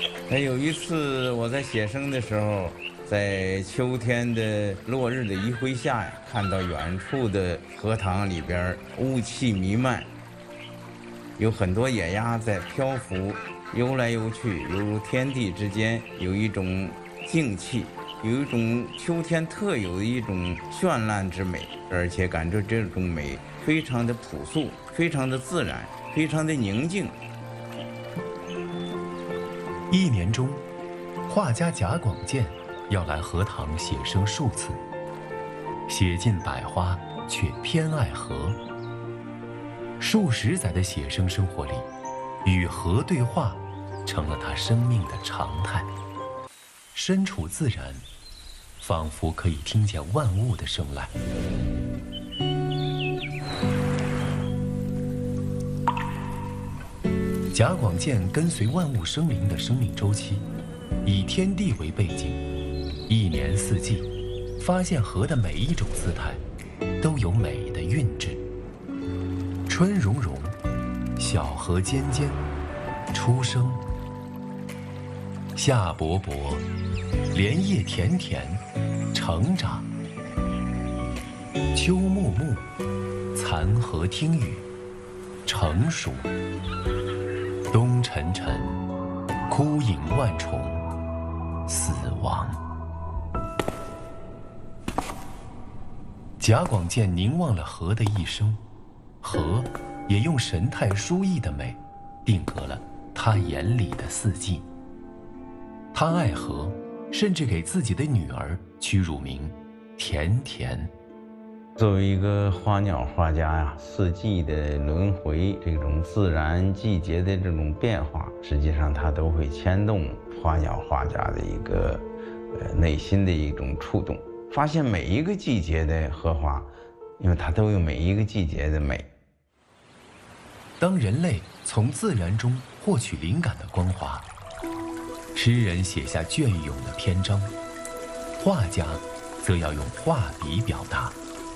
那有一次我在写生的时候，在秋天的落日的余晖下呀，看到远处的荷塘里边雾气弥漫，有很多野鸭在漂浮，游来游去，犹如天地之间有一种静气，有一种秋天特有的一种绚烂之美，而且感觉这种美非常的朴素，非常的自然，非常的宁静。 一年中，画家贾广健要来荷塘写生数次，写尽百花，却偏爱荷。数十载的写生生活里，与荷对话成了他生命的常态。身处自然，仿佛可以听见万物的声来。贾广健跟随万物生灵的生命周期，以天地为背景，一年四季，发现荷的每一种姿态都有美的韵致。春融融，小荷尖尖，初生；夏勃勃，莲叶田田，成长；秋木木，残荷听雨，成熟；冬沉沉，枯影万重，死亡。贾广健凝望了荷的一生，荷也用神态殊异的美，定格了他眼里的四季。他爱荷，甚至给自己的女儿取乳名甜甜。 作为一个花鸟画家呀，四季的轮回，这种自然季节的这种变化，实际上它都会牵动花鸟画家的一个内心的一种触动。发现每一个季节的荷花，因为它都有每一个季节的美。 当人类从自然中获取灵感的光华，诗人写下隽永的篇章，画家则要用画笔表达。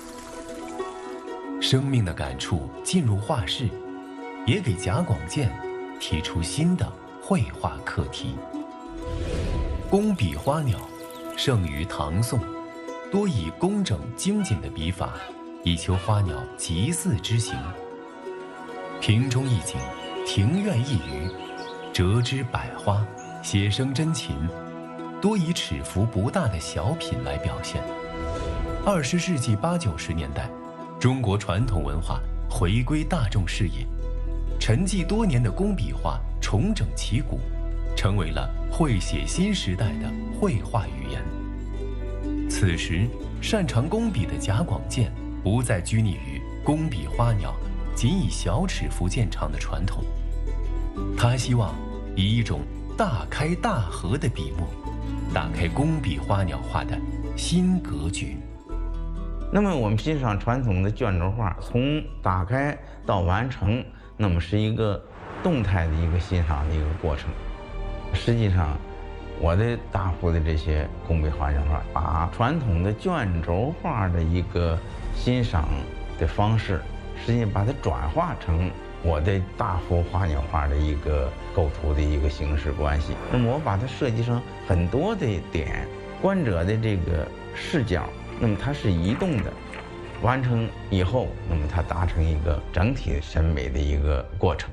生命的感触进入画室，也给贾广健提出新的绘画课题。工笔花鸟盛于唐宋，多以工整精简的笔法，以求花鸟极似之形。瓶中一景，庭院一隅，折枝百花，写生真情，多以尺幅不大的小品来表现。20世纪80、90年代，中国传统文化回归大众视野，沉寂多年的工笔画重整旗鼓，成为了绘写新时代的绘画语言。此时，擅长工笔的贾广健不再拘泥于工笔花鸟仅以小尺幅见长的传统，他希望以一种大开大合的笔墨，打开工笔花鸟画的新格局。 那么我们欣赏传统的卷轴画，从打开到完成，那么是一个动态的一个欣赏的一个过程。实际上，我的大幅的这些工笔花鸟画，把传统的卷轴画的一个欣赏的方式，实际上把它转化成我的大幅花鸟画的一个构图的一个形式关系。那么我把它设计成很多的点，观者的这个视角，那么它是移动的，完成以后，那么它达成一个整体审美的一个过程。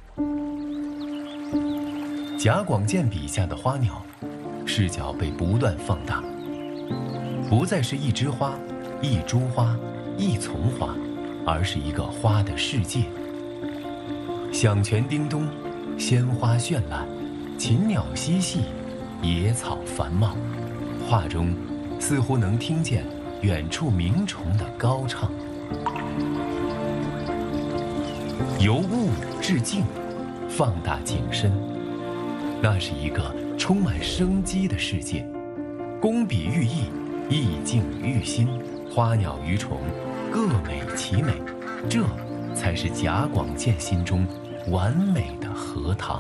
贾广健笔下的花鸟，视角被不断放大，不再是一枝花、一株花、一丛花，而是一个花的世界。响泉叮咚，鲜花绚烂，禽鸟嬉戏，野草繁茂，画中似乎能听见远处鸣虫的高唱。由物至静，放大景深，那是一个充满生机的世界。工笔寓意，意境寓心，花鸟鱼虫各美其美，这才是贾广健心中完美的荷塘。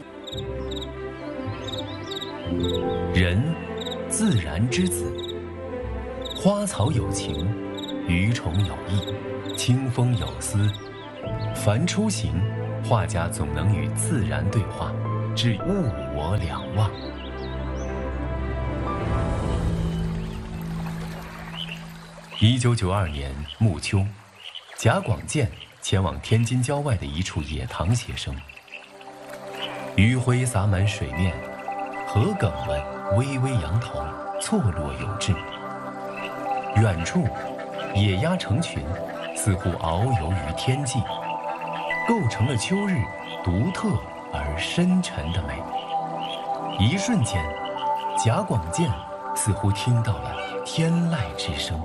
人，自然之子，花草有情，鱼虫有意，清风有思。凡出行，画家总能与自然对话， 至物我两忘。1992年暮秋，贾广健前往天津郊外的一处野塘写生。余晖洒满水面，河埂们微微扬头，错落有致。远处，野鸭成群，似乎遨游于天际，构成了秋日独特而深沉的美。一瞬间，贾广健似乎听到了天籁之声。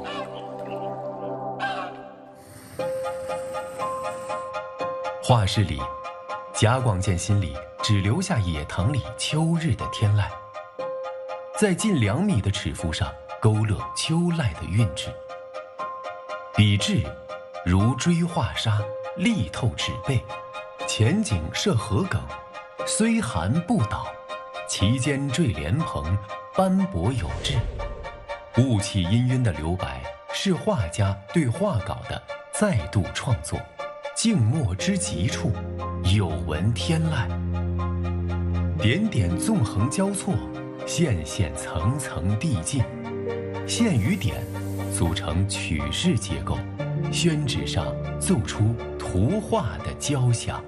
画室里，贾广健心里只留下野塘里秋日的天籁，在近2米的尺幅上勾勒秋籁的韵致。笔致如锥画沙，力透纸背，前景设河埂，虽寒不倒，其间缀莲蓬，斑驳有致。雾气氤氲的留白是画家对画稿的再度创作，静默之极处，有闻天籁。点点纵横交错，线线层层递进，线与点组成曲式结构，宣纸上奏出图画的交响。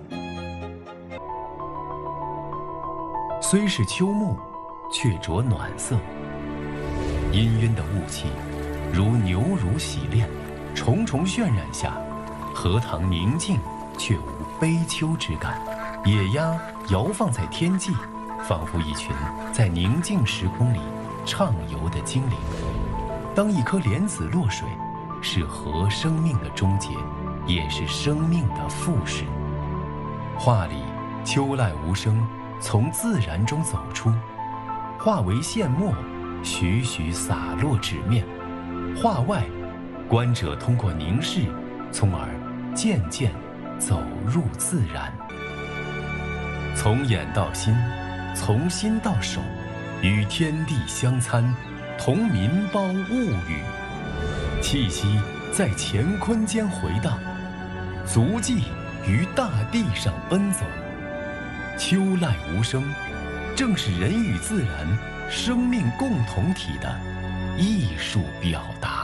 虽是秋暮，却着暖色。氤氲的雾气，如牛乳洗炼，重重渲染下，荷塘宁静，却无悲秋之感。野鸭摇放在天际，仿佛一群在宁静时空里畅游的精灵。当一颗莲子落水，是河生命的终结，也是生命的复始。画里秋籁无声，从自然中走出，化为线墨，徐徐洒落纸面。画外，观者通过凝视，从而渐渐走入自然。从眼到心，从心到手，与天地相参，同民胞物语，气息在乾坤间回荡，足迹于大地上奔走。秋籁无声，正是人与自然、生命共同体的艺术表达。